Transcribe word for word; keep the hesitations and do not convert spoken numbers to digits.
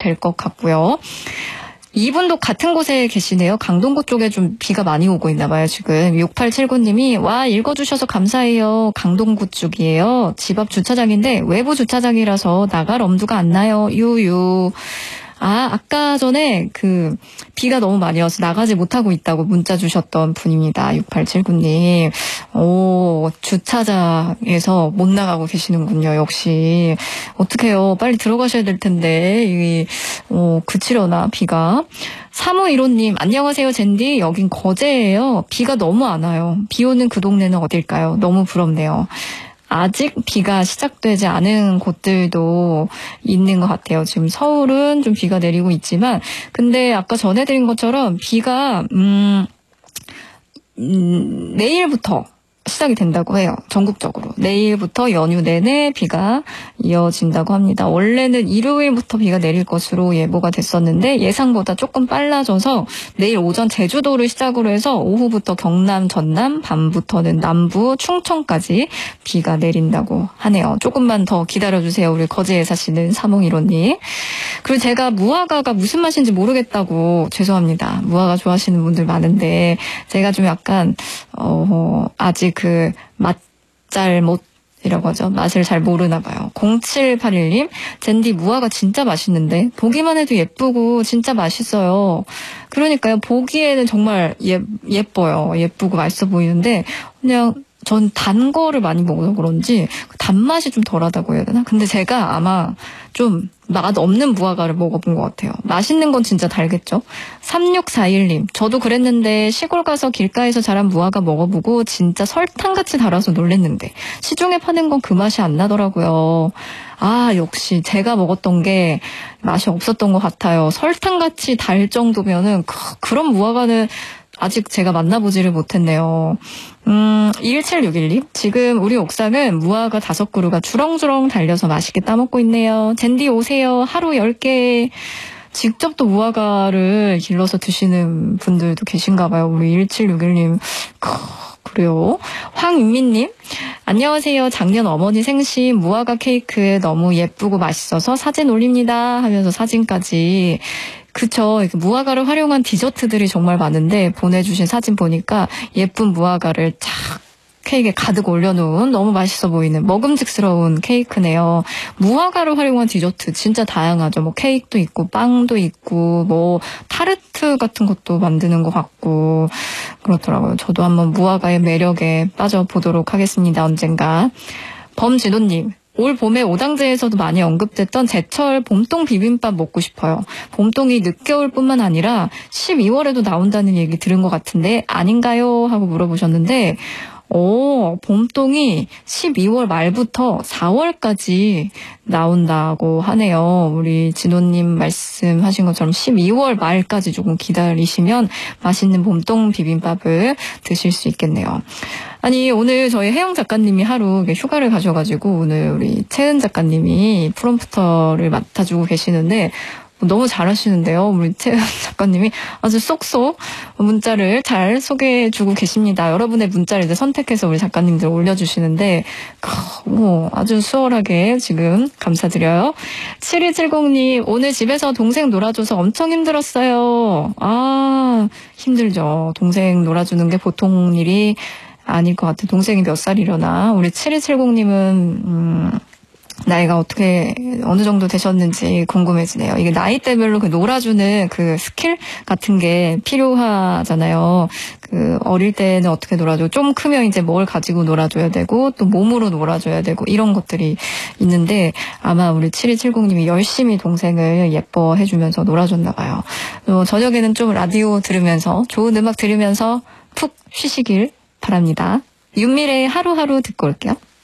될 것 같고요. 이분도 같은 곳에 계시네요. 강동구 쪽에 좀 비가 많이 오고 있나 봐요, 지금. 육팔칠구 님이 와 읽어주셔서 감사해요. 강동구 쪽이에요. 집 앞 주차장인데 외부 주차장이라서 나갈 엄두가 안 나요. 유유. 아, 아까 전에 그 비가 너무 많이 와서 나가지 못하고 있다고 문자 주셨던 분입니다. 육팔칠구 님. 오, 주차장에서 못 나가고 계시는군요. 역시. 어떡해요. 빨리 들어가셔야 될 텐데. 이, 어, 그치려나, 비가. 삼오일오 님, 안녕하세요, 젠디. 여긴 거제예요. 비가 너무 안 와요. 비 오는 그 동네는 어딜까요? 너무 부럽네요. 아직 비가 시작되지 않은 곳들도 있는 것 같아요. 지금 서울은 좀 비가 내리고 있지만, 근데 아까 전해드린 것처럼 비가 음, 음 내일부터 시작이 된다고 해요. 전국적으로. 내일부터 연휴 내내 비가 이어진다고 합니다. 원래는 일요일부터 비가 내릴 것으로 예보가 됐었는데 예상보다 조금 빨라져서 내일 오전 제주도를 시작으로 해서 오후부터 경남, 전남, 밤부터는 남부, 충청까지 비가 내린다고 하네요. 조금만 더 기다려주세요. 우리 거제에 사시는 삼오일오 님. 그리고 제가 무화과가 무슨 맛인지 모르겠다고 죄송합니다. 무화과 좋아하시는 분들 많은데 제가 좀 약간 어 아직 그 맛잘못이라고 하죠. 맛을 잘 모르나 봐요. 공칠팔일 님, 젠디 무화과 진짜 맛있는데 보기만 해도 예쁘고 진짜 맛있어요. 그러니까요. 보기에는 정말 예, 예뻐요. 예쁘고 맛있어 보이는데 그냥 전 단 거를 많이 먹어서 그런지 단맛이 좀 덜하다고 해야 되나? 근데 제가 아마 좀 맛 없는 무화과를 먹어본 것 같아요. 맛있는 건 진짜 달겠죠? 삼육사일 님, 저도 그랬는데 시골 가서 길가에서 자란 무화과 먹어보고 진짜 설탕같이 달아서 놀랬는데 시중에 파는 건 그 맛이 안 나더라고요. 아, 역시 제가 먹었던 게 맛이 없었던 것 같아요. 설탕같이 달 정도면은 그, 그런 무화과는 아직 제가 만나보지를 못했네요. 음, 이일칠육일 님. 지금 우리 옥상은 무화과 다섯 그루가 주렁주렁 달려서 맛있게 따먹고 있네요. 젠디 오세요. 하루 열 개. 직접 또 무화과를 길러서 드시는 분들도 계신가 봐요. 우리 일칠육일 님. 그래요. 황윤미님. 안녕하세요. 작년 어머니 생신 무화과 케이크 너무 예쁘고 맛있어서 사진 올립니다 하면서 사진까지. 그쵸. 무화과를 활용한 디저트들이 정말 많은데 보내주신 사진 보니까 예쁜 무화과를 착 케이크에 가득 올려놓은 너무 맛있어 보이는 먹음직스러운 케이크네요. 무화과를 활용한 디저트 진짜 다양하죠. 뭐 케이크도 있고 빵도 있고 뭐 타르트 같은 것도 만드는 것 같고 그렇더라고요. 저도 한번 무화과의 매력에 빠져보도록 하겠습니다. 언젠가. 범진호님. 올 봄에 오당제에서도 많이 언급됐던 제철 봄동 비빔밥 먹고 싶어요. 봄동이 늦겨울뿐만 아니라 십이월에도 나온다는 얘기 들은 것 같은데 아닌가요? 하고 물어보셨는데 오, 봄동이 십이월 말부터 사월까지 나온다고 하네요. 우리 진호님 말씀하신 것처럼 십이월 말까지 조금 기다리시면 맛있는 봄동 비빔밥을 드실 수 있겠네요. 아니, 오늘 저희 혜영 작가님이 하루 휴가를 가셔가지고 오늘 우리 채은 작가님이 프롬프터를 맡아주고 계시는데 너무 잘하시는데요. 우리 채은 작가님이 아주 쏙쏙 문자를 잘 소개해주고 계십니다. 여러분의 문자를 이제 선택해서 우리 작가님들 올려주시는데 뭐 아주 수월하게 지금 감사드려요. 칠이칠공 님 오늘 집에서 동생 놀아줘서 엄청 힘들었어요. 아 힘들죠. 동생 놀아주는 게 보통 일이 아닐 것 같아요. 동생이 몇 살이려나. 우리 칠이칠공 님은 음, 나이가 어떻게 어느 정도 되셨는지 궁금해지네요. 이게 나이대별로 그 놀아주는 그 스킬 같은 게 필요하잖아요. 그 어릴 때는 어떻게 놀아줘? 좀 크면 이제 뭘 가지고 놀아줘야 되고 또 몸으로 놀아줘야 되고 이런 것들이 있는데 아마 우리 칠이칠공 님이 열심히 동생을 예뻐해주면서 놀아줬나 봐요. 어, 저녁에는 좀 라디오 들으면서 좋은 음악 들으면서 푹 쉬시길 바랍니다. 윤미래의 하루하루 듣고 올게요.